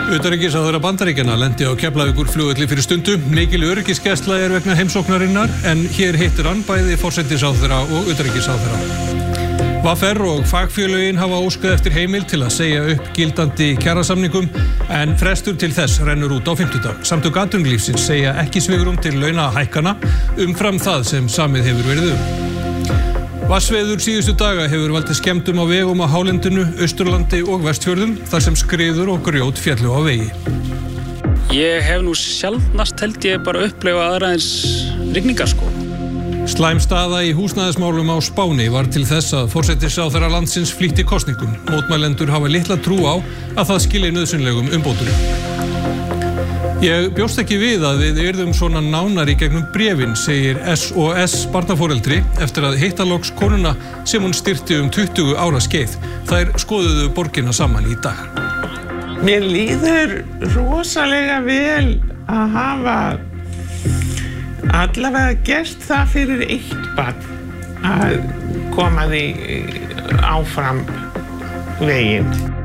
Utanríkisráðherra Bandaríkjanna lenti á Keflavíkurflugvelli fyrir stundu. Mikil öryggisgæsla vegna heimsóknarinnar, en hér hittir hann bæði forsætisráðherra og utanríkisráðherra. VR og fagfélögin hafa óskað eftir heimild til að segja upp gildandi kjarasamningum, en frestur til þess rennur út á fimmtudag. Samtök atvinnulífsins segja ekki svigrúm til launahækkana umfram það sem samið hefur verið Vatnsveður síðustu daga hefur valdið skemmdum á vegum á hálendinu, Austurlandi og Vestfjörðum, þar sem skriður og grjót féllu á vegi. Ég hef nú sjaldnast held ég bara upplifa aðraðins rigningar sko. Slæm staða í húsnæðismálum á Spáni var til þess að forsætisráðherra landsins flýtti kosningum. Mótmælendur hafa litla trú á að það skili nauðsynlegum umbótum. Ég bjóst ekki við að við yrðum svona nánar í gegnum bréfin, segir SOS barnaforeldri eftir að hitta loks konuna sem hún styrkti 20 ára skeið. Þær skoðuðu borgina saman í dag. Mér líður rosalega vel að hafa allavega gert það fyrir eitt barn að koma því áfram veginn.